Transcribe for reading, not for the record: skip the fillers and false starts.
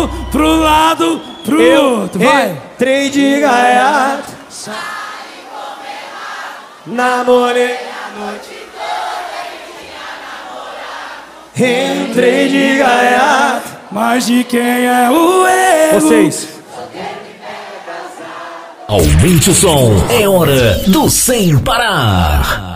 pro lado, pro outro. Vai! Entrei de gaiato, namorei a noite toda. Entrei de gaiato. Mas de quem é o erro? Vocês. Aumente o som, é hora do Sem Parar.